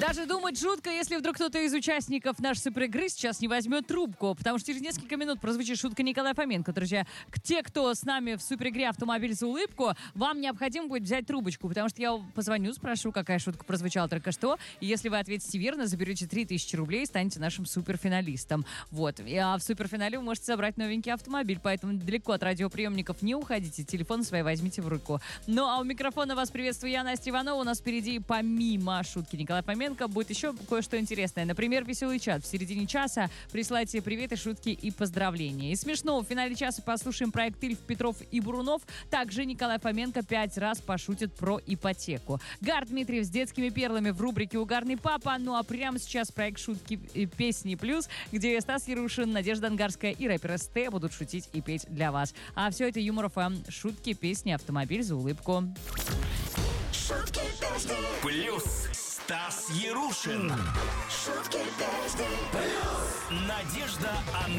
Даже думать жутко, если вдруг кто-то из участников нашей суперигры сейчас не возьмет трубку, потому что через несколько минут прозвучит шутка Николая Фоменко. Друзья, те, кто с нами в суперигре «Автомобиль за улыбку», вам необходимо будет взять трубочку, потому что я позвоню, спрошу, какая шутка прозвучала только что, и если вы ответите верно, заберете 3000 рублей и станете нашим суперфиналистом. Вот. А в суперфинале вы можете забрать новенький автомобиль, поэтому далеко от радиоприемников не уходите, телефон свой возьмите в руку. Ну а у микрофона вас приветствую я, Настя Иванова. У нас впереди, помимо шутки Николая Фоменко, будет еще кое-что интересное. Например, веселый чат. В середине часа присылайте приветы, шутки и поздравления. И смешно, в финале часа послушаем проект Ильф, Петров и Бурунов. Также Николай Фоменко 5 раз пошутит про ипотеку. Гар Дмитриев с детскими перлами в рубрике «Угарный папа». Ну а прямо сейчас проект «Шутки и песни плюс», где Стас Ярушин, Надежда Ангарская и рэпер СТ будут шутить и петь для вас. А все это Юмор ФМ. Шутки, песни, «Автомобиль за улыбку». Шутки, песни. Плюс Стас Ярушин. Шутки, песни. Плюс Надежда Ангарская.